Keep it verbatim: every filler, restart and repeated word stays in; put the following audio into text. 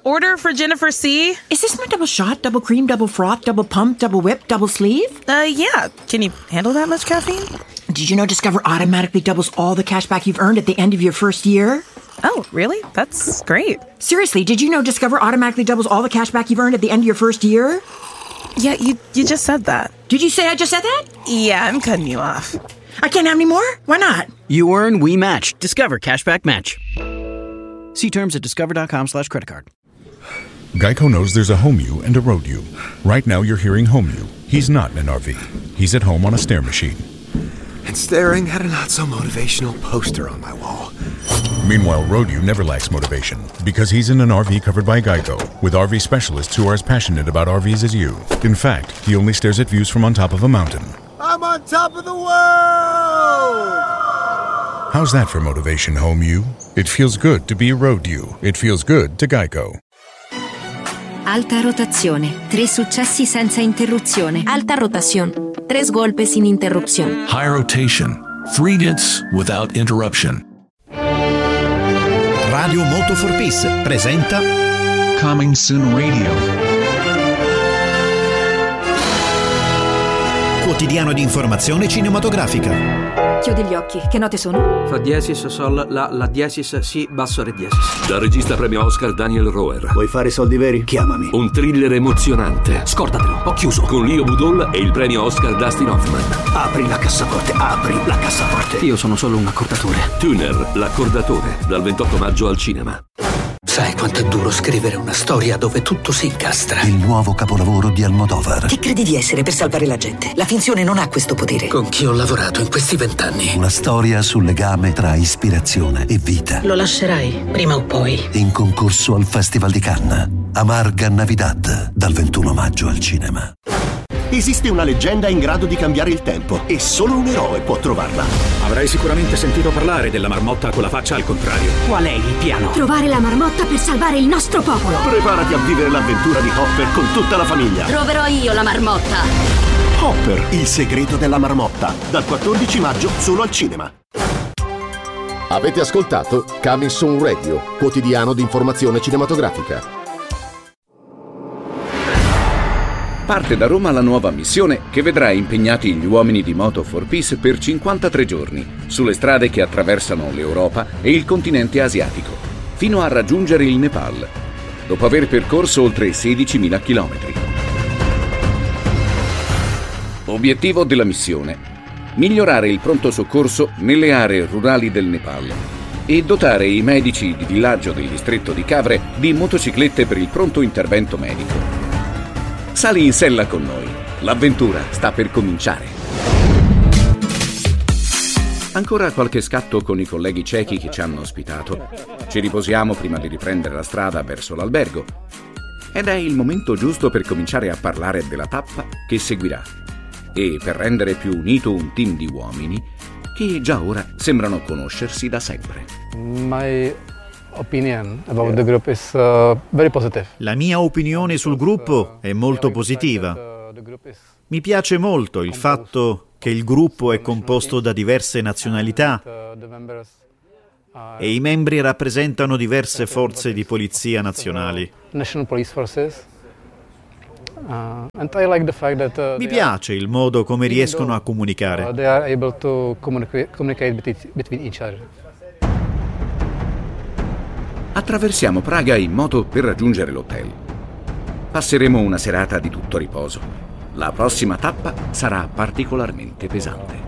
order for Jennifer C. Is this my double shot, double cream, double froth, double pump, double whip, double sleeve? Uh, yeah. Can you handle that much caffeine? Did you know Discover automatically doubles all the cash back you've earned at the end of your first year? Oh, really? That's great. Seriously, did you know Discover automatically doubles all the cash back you've earned at the end of your first year? Yeah, you, you just said that. Did you say I just said that? Yeah, I'm cutting you off. I can't have any more? Why not? You earn, we match. Discover Cashback Match. See terms at discover.com slash credit card. Geico knows there's a home you and a road you. Right now you're hearing home you. He's not in an R V. He's at home on a stair machine. And staring at a not-so-motivational poster on my wall. Meanwhile, road you never lacks motivation because he's in an R V covered by Geico with R V specialists who are as passionate about R Vs as you. In fact, he only stares at views from on top of a mountain. I'm on top of the world! How's that for motivation, home you? It feels good to be a road you. It feels good to Geico. Alta rotazione, tres successi senza interruzione. Alta rotación, tres golpes sin interrupción. High rotation, three hits without interruption. Radio Moto for Peace presenta Coming Soon Radio. Quotidiano di informazione cinematografica. Chiudi gli occhi, che note sono? Fa diesis, sol, la, la diesis, si, basso, re diesis. Dal regista premio Oscar Daniel Roher. Vuoi fare soldi veri? Chiamami. Un thriller emozionante. Scordatelo, ho chiuso. Con Leo Budol e il premio Oscar Dustin Hoffman. Apri la cassaforte, apri la cassaforte. Io sono solo un accordatore. Tuner, l'accordatore, dal ventotto maggio al cinema. Sai quanto è duro scrivere una storia dove tutto si incastra? Il nuovo capolavoro di Almodovar. Chi credi di essere per salvare la gente? La finzione non ha questo potere. Con chi ho lavorato in questi vent'anni? Una storia sul legame tra ispirazione e vita. Lo lascerai, prima o poi. In concorso al Festival di Cannes. Amarga Navidad, dal ventuno maggio al cinema. Esiste una leggenda in grado di cambiare il tempo e solo un eroe può trovarla. Avrai sicuramente sentito parlare della marmotta con la faccia al contrario. Qual è il piano? Trovare la marmotta per salvare il nostro popolo. Preparati a vivere l'avventura di Hopper con tutta la famiglia. Troverò io la marmotta. Hopper, il segreto della marmotta. Dal quattordici maggio solo al cinema. Avete ascoltato Coming Soon Radio, quotidiano di informazione cinematografica. Parte da Roma la nuova missione che vedrà impegnati gli uomini di Moto for Peace per cinquantatré giorni sulle strade che attraversano l'Europa e il continente asiatico, fino a raggiungere il Nepal, dopo aver percorso oltre sedicimila chilometri. Obiettivo della missione: migliorare il pronto soccorso nelle aree rurali del Nepal e dotare i medici di villaggio del distretto di Cavre di motociclette per il pronto intervento medico. Sali in sella con noi, l'avventura sta per cominciare. Ancora qualche scatto con i colleghi cechi che ci hanno ospitato. Ci riposiamo prima di riprendere la strada verso l'albergo. Ed è il momento giusto per cominciare a parlare della tappa che seguirà e per rendere più unito un team di uomini che già ora sembrano conoscersi da sempre. My opinion about the group is uh, very positive. La mia opinione sul gruppo è molto positiva. Mi piace molto il fatto che il gruppo è composto da diverse nazionalità e i membri rappresentano diverse forze di polizia nazionali. National Police Forces. Uh, and I like the fact that, uh, Mi piace il modo come riescono a comunicare. Uh, they are able to communicate, communicate between each other. Attraversiamo Praga in moto per raggiungere l'hotel. Passeremo una serata di tutto riposo. La prossima tappa sarà particolarmente pesante.